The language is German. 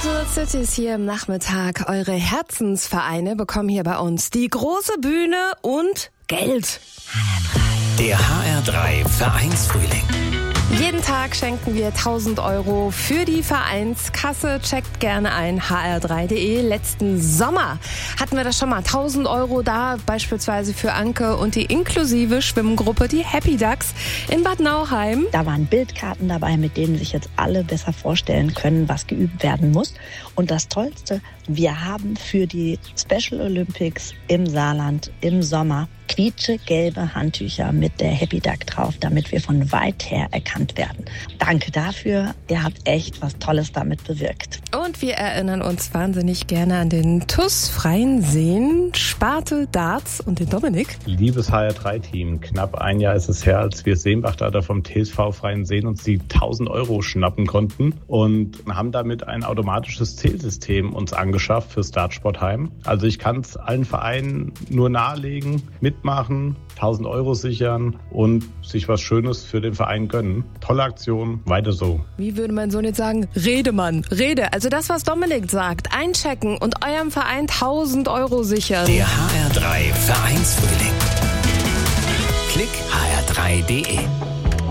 Little Cities hier im Nachmittag. Eure Herzensvereine bekommen hier bei uns die große Bühne und Geld. Der HR3 Vereinsfrühling. Jeden Tag schenken wir 1.000 € für die Vereinskasse. Checkt gerne ein hr3.de. Letzten Sommer hatten wir das schon mal. 1.000 € da, beispielsweise für Anke und die inklusive Schwimmgruppe, die Happy Ducks in Bad Nauheim. Da waren Bildkarten dabei, mit denen sich jetzt alle besser vorstellen können, was geübt werden muss. Und das Tollste, wir haben für die Special Olympics im Saarland im Sommer quietschegelbe Handtücher mit der Happy Duck drauf, damit wir von weit her erkannt werden. Danke dafür. Ihr habt echt was Tolles damit bewirkt. Und wir erinnern uns wahnsinnig gerne an den TuS Freien Seen, Sparte Darts und den Dominik. Liebes HR3-Team, knapp ein Jahr ist es her, als wir Seenbachdater vom TSV Freien Seen uns die 1.000 € schnappen konnten und haben damit ein automatisches Zählsystem uns angeschafft fürs Dartsportheim. Also ich kann es allen Vereinen nur nahelegen, mitmachen, 1.000 € sichern und sich was Schönes für den Verein gönnen. Tolle Aktion, weiter so. Wie würde mein Sohn jetzt sagen? Rede, Mann, rede. Also das, was Dominik sagt, einchecken und eurem Verein 1.000 € sichern. Der HR3 Vereinsfrühling. Klick hr3.de.